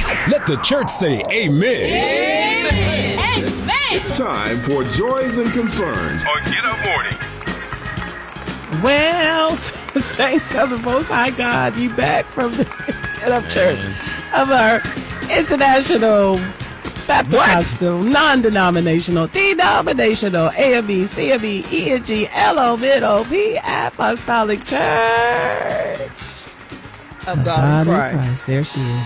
Let the church say amen. Amen. It's time for Joys and Concerns on Get Up Morning. Well, saints of the Most High God, you back from the Get Up Church of our International Baptist Non-Denominational, Denominational, AME, CME, ENG, LOMNOP, Apostolic Church of God in Christ. There she is.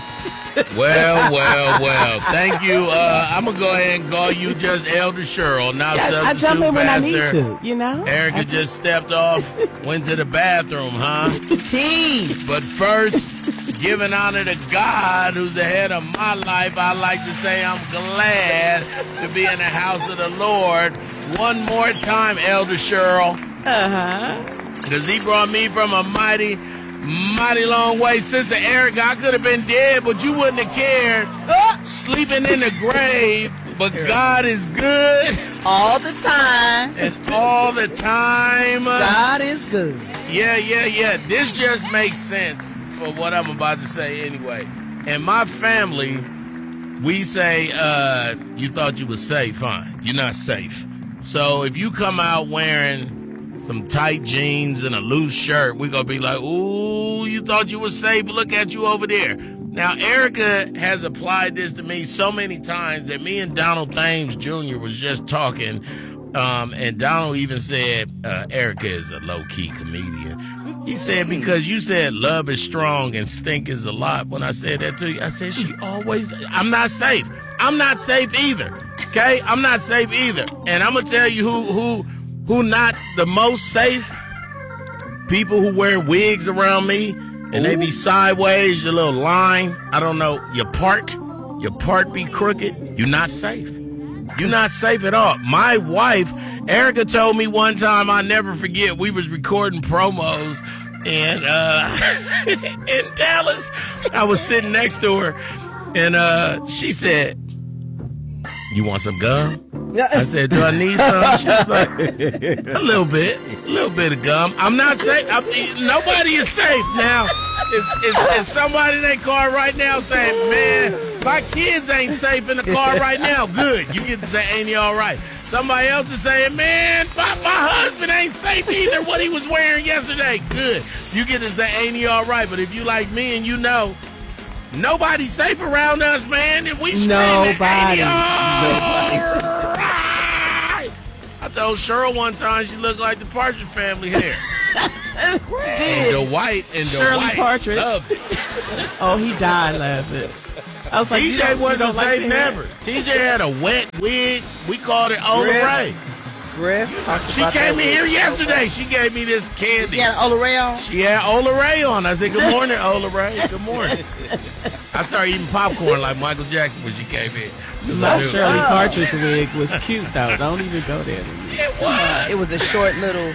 Well. Thank you. I'm going to go ahead and call you just Elder Cheryl, not substitute I jump in when I need pastor. to, you know? Erica just stepped off, went to the bathroom, huh? But first, giving honor to God, who's the head of my life, I like to say I'm glad to be in the house of the Lord. One more time, Elder Cheryl. Because he brought me from a mighty long way. Sister Erica, I could have been dead, but you wouldn't have cared. Sleeping in the grave, but God is good. All the time. And all the time. God is good. Yeah. This just makes sense for what I'm about to say anyway. In my family, we say, you thought you were safe, fine. You're not safe. So if you come out wearing some tight jeans and a loose shirt, we're going to be like, ooh, you thought you were safe. Look at you over there. Now, Erica has applied this to me so many times that me and Donald Thames Jr. was just talking, and Donald even said, Erica is a low-key comedian. He said, because you said love is strong and stink is a lot. When I said that to you, I said, I'm not safe. I'm not safe either, okay? I'm not safe either. And I'm going to tell you who not the most safe? People who wear wigs around me and they be sideways, your little line. I don't know, your part be crooked. You're not safe. You're not safe at all. My wife, Erica, told me one time, I'll never forget, we was recording promos and in Dallas. I was sitting next to her and she said, you want some gum? I said, do I need some? She was like, a little bit of gum. I'm not safe. Nobody is safe now. Is somebody in their car right now saying, man, my kids ain't safe in the car right now? Good. You get to say, ain't he all right? Somebody else is saying, man, my husband ain't safe either, what he was wearing yesterday. Good. You get to say, ain't he all right? But if you like me and you know, nobody's safe around us, man. If we screaming, ain't he all right? I told Cheryl one time she looked like the Partridge Family hair. And the white Shirley Partridge. Oh, he died laughing. I was like, TJ wasn't safe never. TJ had a wet wig. We called it Ola Ray. Griff, she came in here yesterday. She gave me this candy. She had Ola Ray on? She had Ola Ray on. I said, good morning, Ola Ray. Good morning. I started eating popcorn like Michael Jackson when she came in. My Shirley Partridge wig was cute, though. Don't even go there. It was a short little...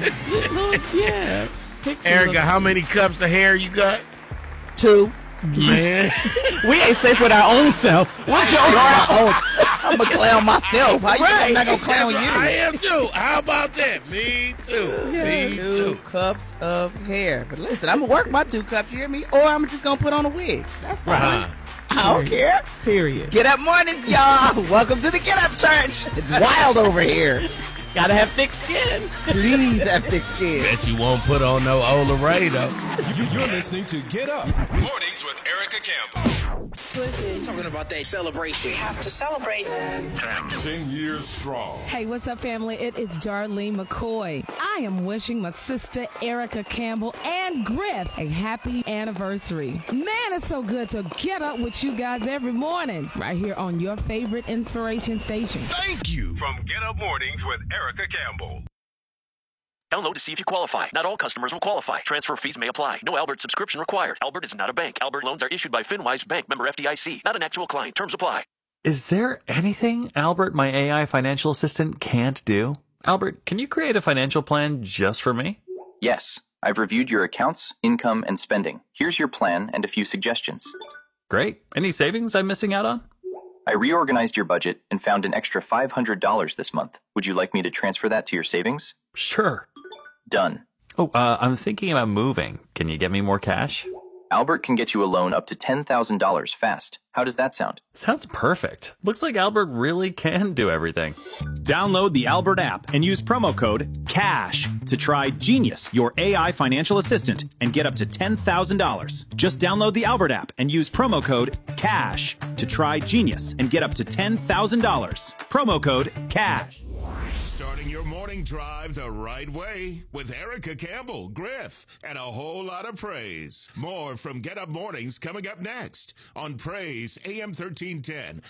yeah. Erica, how many cups of hair you got? 2. Man. We ain't safe with our own self. What's your own? I'm going to clown myself. How you think I'm not going to clown you? I am too. How about that? Me too. Me 2 cups of hair. But listen, I'm going to work my 2 cups, you hear me? Or I'm just going to put on a wig. That's fine. I don't care. Period. Get up mornings, y'all. Welcome to the Get Up Church. It's wild over here. Gotta have thick skin. Please have thick skin. Bet you won't put on no Ola Ray, though. You're listening to Get Up Mornings with Erica Campbell. Talking about that celebration. We have to celebrate. 10 years strong. Hey, what's up, family? It is Darlene McCoy. I am wishing my sister Erica Campbell and Griff a happy anniversary. Man, it's so good to get up with you guys every morning right here on your favorite inspiration station. Thank you. From Get Up Mornings with Erica Campbell. Download to see if you qualify. Not all customers will qualify. Transfer fees may apply. No Albert subscription required. Albert is not a bank. Albert loans are issued by FinWise Bank, member FDIC. Not an actual client. Terms apply. Is there anything Albert, my AI financial assistant, can't do? Albert, can you create a financial plan just for me? Yes. I've reviewed your accounts, income, and spending. Here's your plan and a few suggestions. Great. Any savings I'm missing out on? I reorganized your budget and found an extra $500 this month. Would you like me to transfer that to your savings? Sure. Done. Oh, I'm thinking about moving. Can you get me more cash? Albert can get you a loan up to $10,000 fast. How does that sound? Sounds perfect. Looks like Albert really can do everything. Download the Albert app and use promo code CASH to try Genius, your AI financial assistant, and get up to $10,000. Just download the Albert app and use promo code CASH to try Genius and get up to $10,000. Promo code CASH. Starting your morning drive the right way with Erica Campbell, Griff, and a whole lot of praise. More from Get Up Mornings coming up next on Praise AM 1310,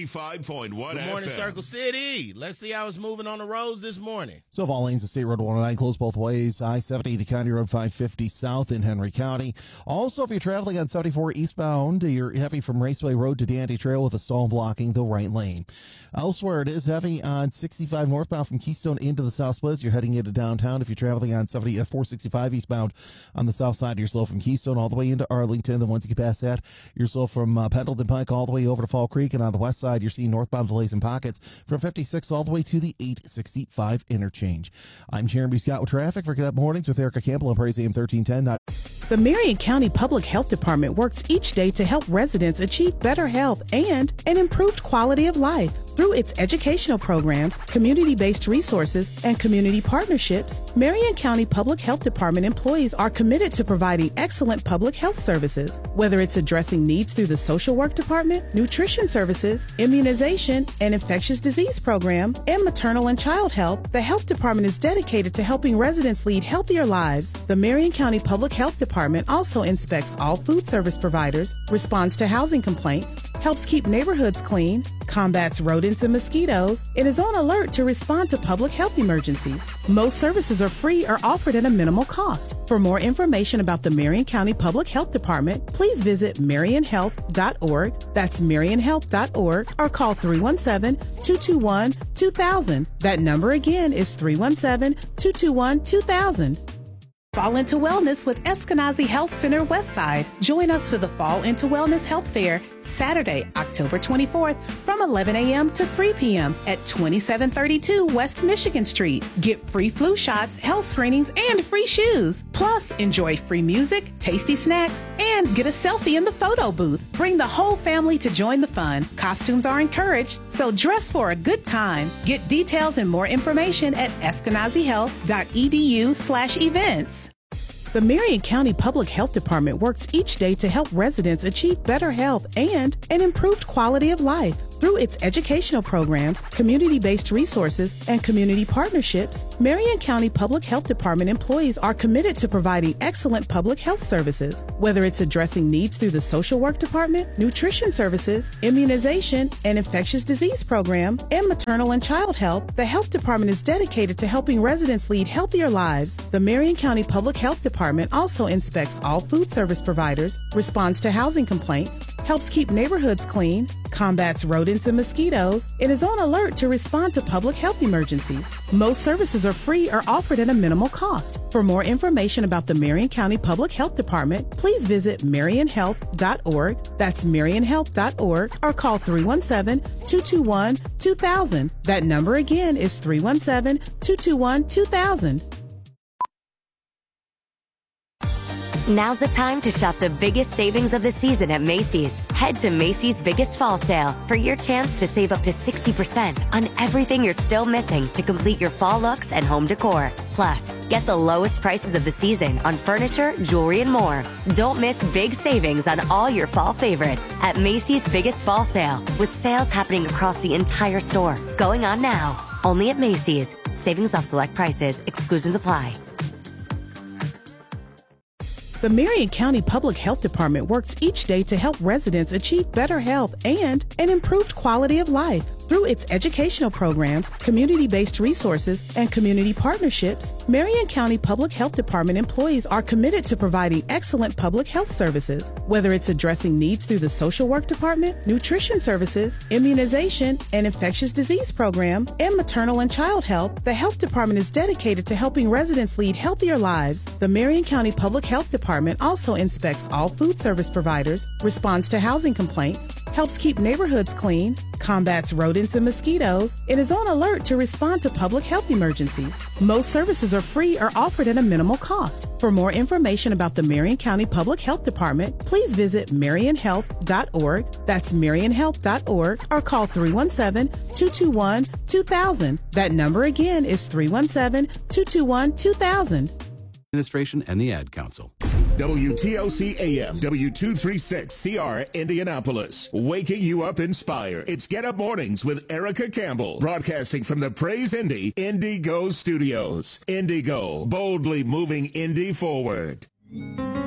95.1 FM. Good morning, Circle City. Let's see how it's moving on the roads this morning. So if all lanes of State Road 109 closed both ways, I-70 to County Road 550 south in Henry County. Also, if you're traveling on 74 eastbound, you're heavy from Raceway Road to Dandy Trail with a stall blocking the right lane. Elsewhere, it is heavy on 65 northbound from Keystone into the South Splits. You're heading into downtown. If you're traveling on 465 eastbound on the south side, you're slow from Keystone all the way into Arlington. Then once you get past that, you're slow from Pendleton Pike all the way over to Fall Creek. And on the west side, you're seeing northbound delays in pockets from 56 all the way to the 865 interchange. I'm Jeremy Scott with traffic for Get Up Mornings with Erica Campbell on Praise AM 1310. The Marion County Public Health Department works each day to help residents achieve better health and an improved quality of life. Through its educational programs, community-based resources, and community partnerships, Marion County Public Health Department employees are committed to providing excellent public health services. Whether it's addressing needs through the social work department, nutrition services, immunization, and infectious disease program, and maternal and child health, the health department is dedicated to helping residents lead healthier lives. The Marion County Public Health Department also inspects all food service providers, responds to housing complaints, helps keep neighborhoods clean, combats rodents and mosquitoes, and is on alert to respond to public health emergencies. Most services are free or offered at a minimal cost. For more information about the Marion County Public Health Department, please visit marionhealth.org. That's marionhealth.org, or call 317-221-2000. That number again is 317-221-2000. Fall into Wellness with Eskenazi Health Center Westside. Join us for the Fall into Wellness Health Fair, Saturday, October 24th from 11 a.m. to 3 p.m. at 2732 West Michigan Street. Get free flu shots, health screenings, and free shoes. Plus, enjoy free music, tasty snacks, and get a selfie in the photo booth. Bring the whole family to join the fun. Costumes are encouraged, so dress for a good time. Get details and more information at eskenazihealth.edu/events. The Marion County Public Health Department works each day to help residents achieve better health and an improved quality of life. Through its educational programs, community-based resources, and community partnerships, Marion County Public Health Department employees are committed to providing excellent public health services. Whether it's addressing needs through the social work department, nutrition services, immunization, and infectious disease program, and maternal and child health, the health department is dedicated to helping residents lead healthier lives. The Marion County Public Health Department also inspects all food service providers, responds to housing complaints, helps keep neighborhoods clean, combats rodents and mosquitoes, and is on alert to respond to public health emergencies. Most services are free or offered at a minimal cost. For more information about the Marion County Public Health Department, please visit marionhealth.org. That's marionhealth.org, or call 317-221-2000. That number again is 317-221-2000. Now's the time to shop the biggest savings of the season at Macy's. Head to Macy's Biggest Fall Sale for your chance to save up to 60% on everything you're still missing to complete your fall looks and home decor. Plus, get the lowest prices of the season on furniture, jewelry, and more. Don't miss big savings on all your fall favorites at Macy's Biggest Fall Sale, with sales happening across the entire store. Going on now, only at Macy's. Savings off select prices. Exclusions apply. The Marion County Public Health Department works each day to help residents achieve better health and an improved quality of life. Through its educational programs, community-based resources, and community partnerships, Marion County Public Health Department employees are committed to providing excellent public health services. Whether it's addressing needs through the social work department, nutrition services, immunization, and infectious disease program, and maternal and child health, the health department is dedicated to helping residents lead healthier lives. The Marion County Public Health Department also inspects all food service providers, responds to housing complaints, helps keep neighborhoods clean, combats rodents and mosquitoes, and is on alert to respond to public health emergencies. Most services are free or offered at a minimal cost. For more information about the Marion County Public Health Department, please visit marionhealth.org. That's marionhealth.org, or call 317-221-2000. That number again is 317-221-2000. Administration and the Ad Council. WTOC AM, W236CR, Indianapolis. Waking you up inspired. It's Get Up Mornings with Erica Campbell. Broadcasting from the Praise Indy Indigo Studios. Indigo, boldly moving Indy forward.